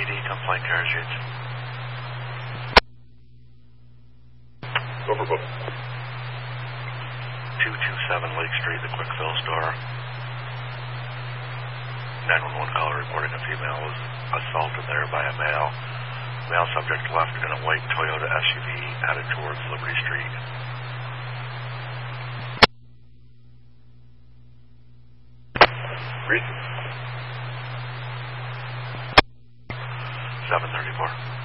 PD, complaint car sheets. Go for book. 227 Lake Street, the Quick Fill store. 911 caller reporting a female was assaulted there by a male. Male subject left in a white Toyota SUV headed towards Liberty Street. Reason. 734.